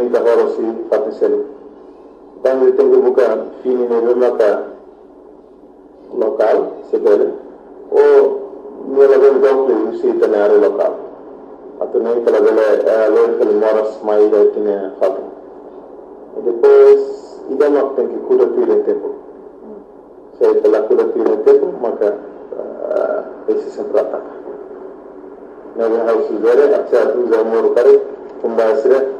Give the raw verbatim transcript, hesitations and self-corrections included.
finita horo si fatti seli. Quando tengo buka fini ne vermata local, sepele, o nella venda si tenere local. Atene pela dele logo que moras mais aí tinha fato. E depois ida não tem que curar tudo em tempo. Se pela cura tudo em tempo, maka esse sempre ataca. Nós vamos ver a certo já moro para com base